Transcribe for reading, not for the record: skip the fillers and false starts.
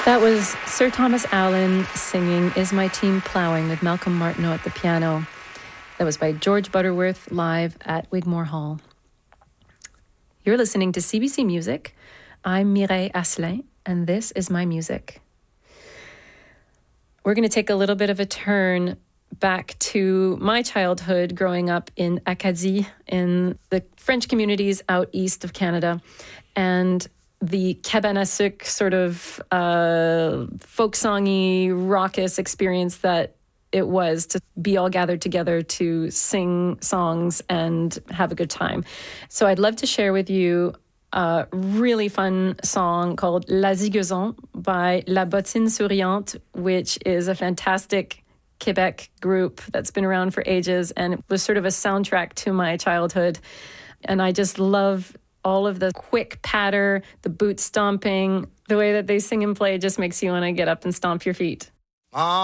That was Sir Thomas Allen singing Is My Team Plowing with Malcolm Martineau at the piano. That was by George Butterworth live at Wigmore Hall. You're listening to CBC Music. I'm Mireille Asselin, and this is my music. We're going to take a little bit of a turn back to my childhood growing up in Acadie, in the French communities out east of Canada, and the cabane à sucre sort of folk-songy, raucous experience that it was to be all gathered together to sing songs and have a good time. So I'd love to share with you a really fun song called La Zigeuson by La Bottine Souriante, which is a fantastic Quebec group that's been around for ages, and it was sort of a soundtrack to my childhood. And I just love all of the quick patter, the boot stomping, the way that they sing and play just makes you want to get up and stomp your feet.